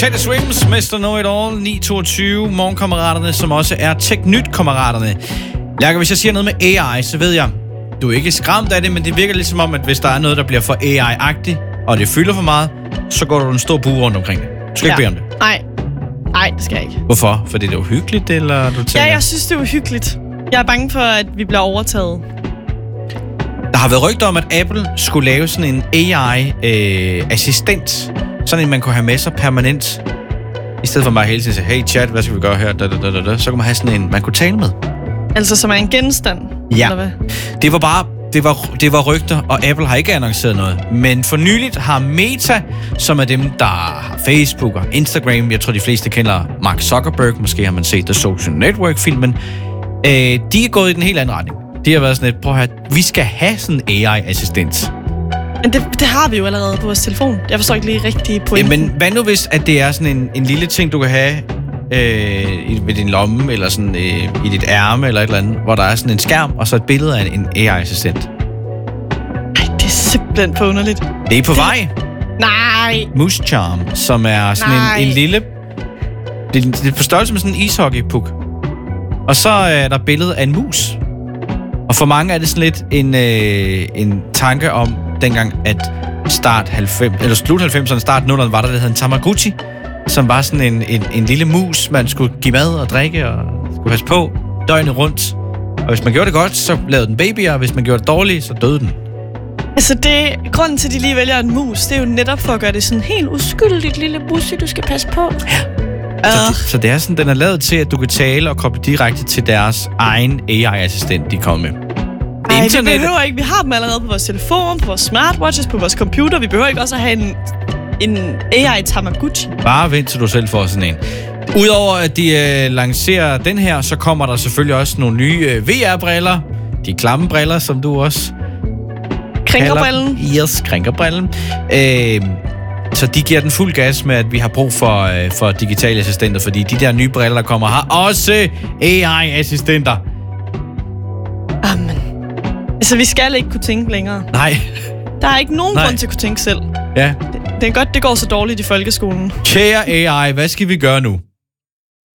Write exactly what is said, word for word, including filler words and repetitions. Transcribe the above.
Teddy Swims, mister Know-It-All, ni toogtyve, morgenkammeraterne, som også er Teknyt-kammeraterne. Lærke, hvis jeg siger noget med A I, så ved jeg, du er ikke skræmt af det, men det virker lidt som om, at hvis der er noget, der bliver for A I-agtigt, og det fylder for meget, så går du en stor bue rundt omkring det. Du skal ja. ikke bede om det. Nej. Nej, det skal jeg ikke. Hvorfor? Fordi det er uhyggeligt, eller du tænker? Ja, jeg synes, det er uhyggeligt. Jeg er bange for, at vi bliver overtaget. Der har været rygter om, at Apple skulle lave sådan en A I-assistent. Øh, sådan en, man kunne have med sig permanent. I stedet for bare hele tiden at sige, hey chat, hvad skal vi gøre her? Da, da, da, da. Så kunne man have sådan en, man kunne tale med. Altså, som er en genstand? Ja. Eller hvad? Det var bare, det var, det var rygter, og Apple har ikke annonceret noget. Men for nyligt har Meta, som er dem, der har Facebook og Instagram, jeg tror, de fleste kender Mark Zuckerberg, måske har man set The Social Network-filmen, øh, de er gået i den helt anden retning. De har været sådan lidt, prøv at høre, vi skal have sådan en A I-assistent. Men det, det har vi jo allerede på vores telefon. Jeg forstår ikke lige rigtig pointen. Men hvad nu hvis, at det er sådan en, en lille ting, du kan have øh, ved din lomme, eller sådan øh, i dit ærme, eller et eller andet, hvor der er sådan en skærm, og så et billede af en, en A I-assistent? Ej, det er simpelthen for underligt. Det er på det... vej. Nej. Moose Charm, som er sådan en, en lille... Det, det er på størrelse med sådan en ishockey-puk. Og så er der billedet af en mus. Og for mange er det sådan lidt en, øh, en tanke om, dengang at start halvfems, eller slut halvfemserne, start nullerne, var der, der hed en Tamagotchi, som var sådan en, en, en lille mus, man skulle give mad og drikke og skulle passe på døgnet rundt. Og hvis man gjorde det godt, så lavede den babyer, og hvis man gjorde det dårligt, så døde den. Altså, det, grunden til, at de lige vælger en mus, det er jo netop for at gøre det sådan helt uskyldigt lille busse, du skal passe på. Ja. Uh. Så, det, så det er sådan, den er lavet til, at du kan tale og koble direkte til deres egen A I-assistent, de kommer med. Nej, vi behøver ikke. Vi har dem allerede på vores telefon, på vores smartwatches, på vores computer. Vi behøver ikke også at have en, en A I-Tamagotchi. Bare vent til du selv får sådan en. Udover at de øh, lancerer den her, så kommer der selvfølgelig også nogle nye øh, V R-briller. De klamme briller, som du også Krænkerbrillen. Yes, krænkerbrillen. Øh, så de giver den fuld gas med, at vi har brug for, øh, for digitale assistenter, fordi de der nye briller, der kommer, har også A I-assistenter. Amen. Altså, vi skal ikke kunne tænke længere. Nej. Der er ikke nogen Nej. grund til at kunne tænke selv. Ja. Det, det er godt, det går så dårligt i folkeskolen. Kære A I, hvad skal vi gøre nu?